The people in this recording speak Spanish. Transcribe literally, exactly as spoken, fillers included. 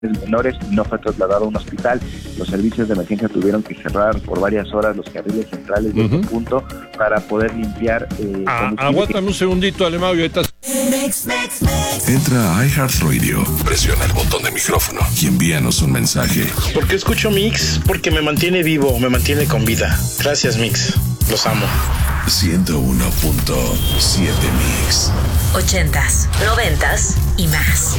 menores y no fue trasladado a un hospital. Los servicios de emergencia tuvieron que cerrar por varias horas los carriles centrales de uh-huh. este punto para poder limpiar. Eh, ah, aguántame un segundito, Alemão, y ahorita... Entra a iHeartRadio, presiona el botón de micrófono y envíanos un mensaje. ¿Por qué escucho Mix? Porque me mantiene vivo, me mantiene con vida. Gracias, Mix. Los amo. ciento uno punto siete Mix. Ochentas, noventas y más.